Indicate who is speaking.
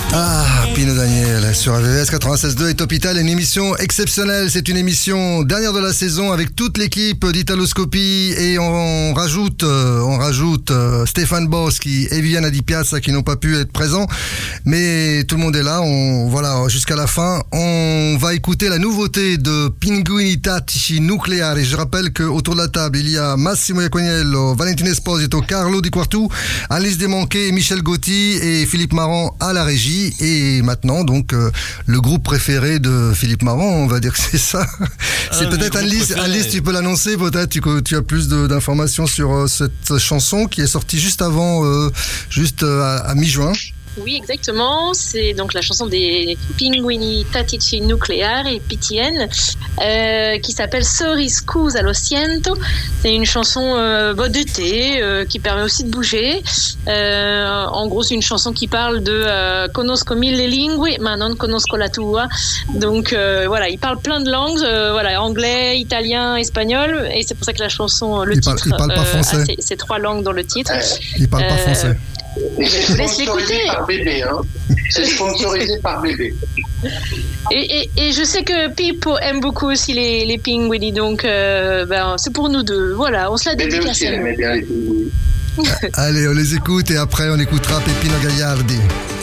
Speaker 1: Ah, Pino Daniel sur AVS 96.2 et Top Ital, une émission exceptionnelle. C'est une émission dernière de la saison avec toute l'équipe d'Italoscopie et on rajoute Stéphane Boschi et Viviana Di Piazza qui n'ont pas pu être présents. Mais tout le monde est là. Voilà, jusqu'à la fin. On va écouter la nouveauté de Pinguini Tattici Nucleari. Je rappelle qu'autour de la table, il y a Massimo Iacognello, Valentin Esposito, Carlo Di Quartu, Alice Desmanquet, Michel Gauthier et Philippe Marant à la régie. Et maintenant, donc, le groupe préféré de Philippe Marant, on va dire que c'est ça. C'est peut-être Alice, tu peux l'annoncer, peut-être, tu as plus d'informations sur cette chanson qui est sortie juste avant, à mi-juin.
Speaker 2: Oui, exactement. C'est donc la chanson des Pinguini Tattici Nucleari et PTN qui s'appelle Sorry Scusa lo siento. C'est une chanson d'été qui permet aussi de bouger. En gros, c'est une chanson qui parle de conosco mille lingue, ma non conosco la tua. Donc voilà, il parle plein de langues, anglais, italien, espagnol, et c'est pour ça que la chanson, il parle pas français. A ces trois langues dans le titre.
Speaker 1: Il parle pas français.
Speaker 3: Et c'est sponsorisé par Bébé, hein. C'est sponsorisé par Bébé.
Speaker 2: Et je sais que Pippo aime beaucoup aussi les Pinguini, donc c'est pour nous deux. Voilà, on se la dédicace.
Speaker 3: Bébé aussi, elle aimait bien les Pinguini.
Speaker 1: Allez, on les écoute et après on écoutera Peppino Gagliardi.